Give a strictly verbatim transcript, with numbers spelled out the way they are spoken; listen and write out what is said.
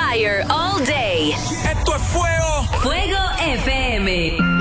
fire all day. Esto es fuego. Fuego F M.